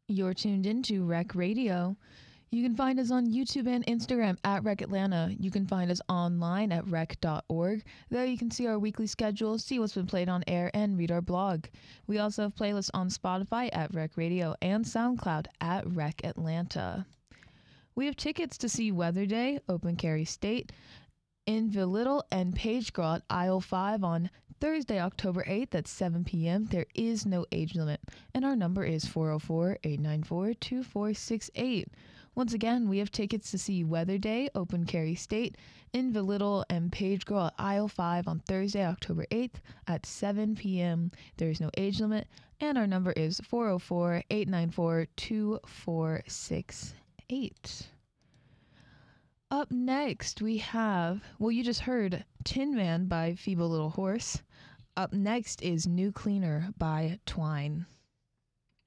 You're tuned into Rec Radio. You can find us on YouTube and Instagram at Rec Atlanta. You can find us online at rec.org. There you can see our weekly schedule, see what's been played on air, and read our blog. We also have playlists on Spotify at Rec Radio and SoundCloud at Rec Atlanta. We have tickets to see Weather Day, Open Carry State, Invalidal, and Page Girl at Aisle 5 on Thursday, October 8th at 7 p.m. There is no age limit, and our number is 404-894-2468. Once again, we have tickets to see Weather Day, Open Carry State, Invalidal, and Page Girl at Aisle 5 on Thursday, October 8th at 7 p.m. There is no age limit, and our number is 404-894-2468. Up next, we have, well, you just heard Tin Man by Feeble Little Horse. Up next is New Cleaner by Twine.